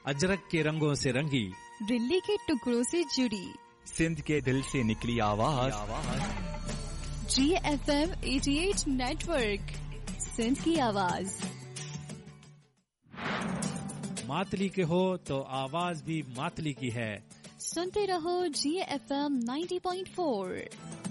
अजरक के रंगों से रंगी, दिल्ली के टुकड़ों से जुड़ी, सिंध के दिल से निकली आवाज, GFM 88 नेटवर्क, सिंध की आवाज। मातली के हो तो आवाज भी मातली की है। सुनते रहो GFM 90.4।